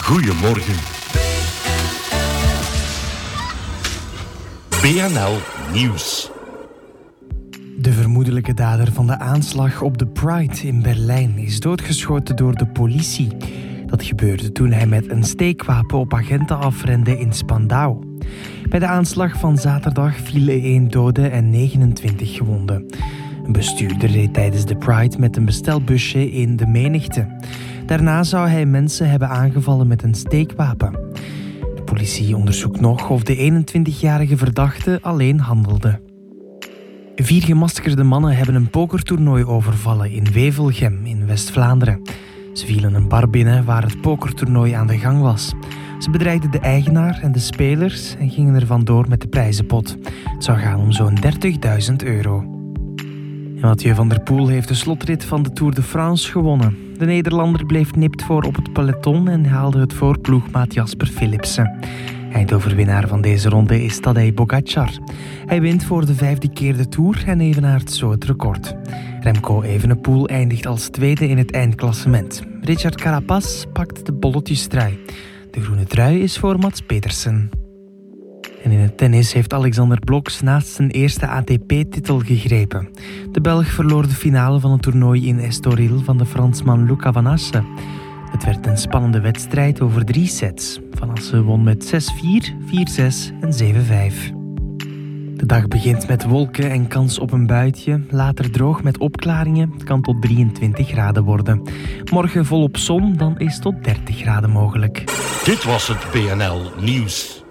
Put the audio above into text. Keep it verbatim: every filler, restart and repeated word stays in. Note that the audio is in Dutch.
Goedemorgen. B N L Nieuws. De vermoedelijke dader van de aanslag op de Pride in Berlijn is doodgeschoten door de politie. Dat gebeurde toen hij met een steekwapen op agenten afrende in Spandau. Bij de aanslag van zaterdag vielen één dode en negenentwintig gewonden. Een bestuurder reed tijdens de Pride met een bestelbusje in de menigte. Daarna zou hij mensen hebben aangevallen met een steekwapen. De politie onderzoekt nog of de eenentwintigjarige verdachte alleen handelde. Vier gemaskerde mannen hebben een pokertoernooi overvallen in Wevelgem in West-Vlaanderen. Ze vielen een bar binnen waar het pokertoernooi aan de gang was. Ze bedreigden de eigenaar en de spelers en gingen er vandoor met de prijzenpot. Het zou gaan om zo'n dertigduizend euro. En Mathieu van der Poel heeft de slotrit van de Tour de France gewonnen. De Nederlander bleef nipt voor op het peloton en haalde het voor ploegmaat Jasper Philipsen. Eindoverwinnaar van deze ronde is Tadej Pogačar. Hij wint voor de vijfde keer de Tour en evenaart zo het record. Remco Evenepoel eindigt als tweede in het eindklassement. Richard Carapaz pakt de bolletjestrui. De groene trui is voor Mats Pedersen. En in het tennis heeft Alexander Blok naast zijn eerste A T P-titel gegrepen. De Belg verloor de finale van het toernooi in Estoril van de Fransman Luca Van Assche. Het werd een spannende wedstrijd over drie sets. Van Assche won met zes vier, vier zes en zeven vijf. De dag begint met wolken en kans op een buitje. Later droog met opklaringen. Het kan tot drieëntwintig graden worden. Morgen volop zon, dan is tot dertig graden mogelijk. Dit was het B N L Nieuws.